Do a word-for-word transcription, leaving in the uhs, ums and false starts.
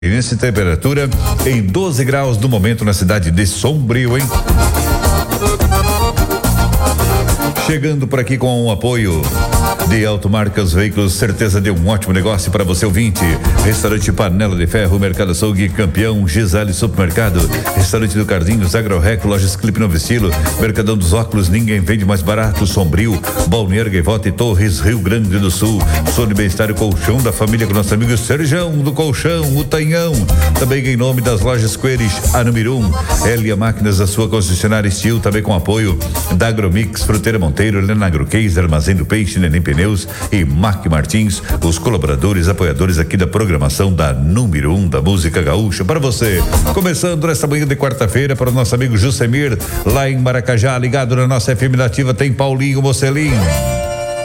Essa temperatura em doze graus no momento na cidade de Sombrio, hein? Chegando por aqui com o apoio de Automarcas Veículos, certeza de um ótimo negócio para você ouvinte. Restaurante Panela de Ferro, Mercado Açougue, Campeão, Gisele Supermercado, Restaurante do Cardinhos, Agrorec, Lojas Clipe Novo Estilo, Mercadão dos Óculos, ninguém vende mais barato, Sombrio, Balneário Gaivota e Torres, Rio Grande do Sul. Sone Bem-Estar, o colchão da família com nosso amigo Serjão do Colchão, o Tanhão. Também em nome das lojas Queires, a número um, Elia Máquinas, a sua concessionária Estil, também com apoio da Agromix, Fruteira Monteiro, Helena Agrocase, Armazém do Peixe, Neném Pneus e Mac Martins, os colaboradores, apoiadores aqui da programação da número um da música gaúcha para você. Começando nesta manhã de quarta-feira para o nosso amigo Jusemir, lá em Maracajá, ligado na nossa F M Nativa, tem Paulinho Mocelin.